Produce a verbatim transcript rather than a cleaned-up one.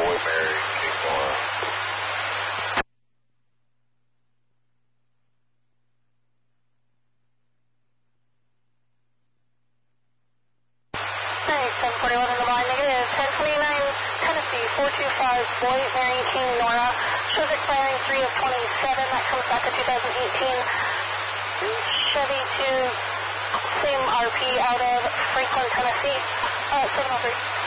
Boy Mary, King Nora. seven forty-one in the line, negative ten twenty-nine, Tennessee, four two five, Boy, Mary, King, Nora. Shows expiring three of twenty-seven, that comes back to two thousand eighteen. Chevy two, same R P out of Franklin, Tennessee, uh, seven oh three.